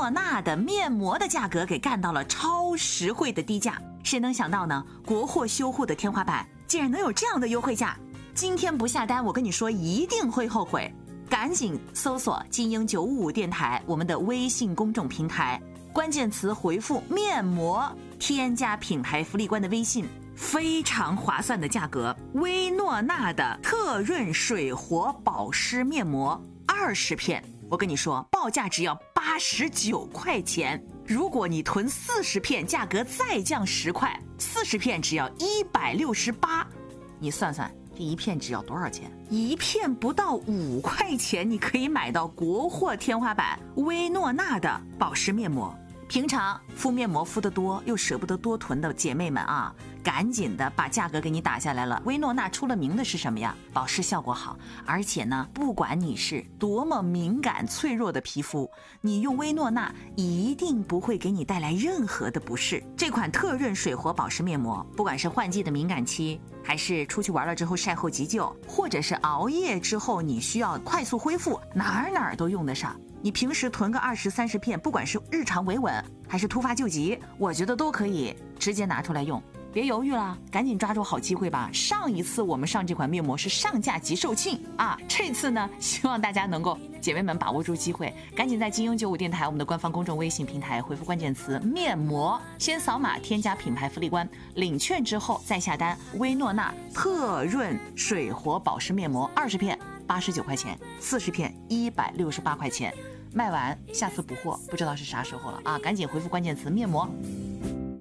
诺娜的面膜的价格给干到了超实惠的低价。谁能想到呢？国货修护的天花板竟然能有这样的优惠价！今天不下单，我跟你说一定会后悔。赶紧搜索金鹰955电台我们的微信公众平台，关键词回复面膜，添加品牌福利官的微信，非常划算的价格。薇诺娜的特润水活保湿面膜20片，我跟你说报价只要89块钱，如果你囤40片，价格再降10块，40片只要168，你算算这一片只要多少钱？一片不到5块钱，你可以买到国货天花板薇诺娜的保湿面膜。平常敷面膜敷得多又舍不得多囤的姐妹们啊，赶紧的把价格给你打下来了。薇诺娜出了名的是什么呀？保湿效果好，而且呢，不管你是多么敏感脆弱的皮肤，你用薇诺娜一定不会给你带来任何的不适。这款特润水活保湿面膜，不管是换季的敏感期，还是出去玩了之后晒后急救，或者是熬夜之后你需要快速恢复，哪儿都用得上。你平时囤个20、30片，不管是日常维稳还是突发救急，我觉得都可以直接拿出来用。别犹豫了，赶紧抓住好机会吧。上一次我们上这款面膜是上架即售罄啊，这次呢，希望大家能够姐妹们把握住机会，赶紧在金鹰95电台我们的官方公众微信平台回复关键词面膜，先扫码添加品牌福利官，领券之后再下单。薇诺娜特润水活保湿面膜20片89块钱，40片168块钱，卖完下次补货不知道是啥时候了啊！赶紧回复关键词面膜。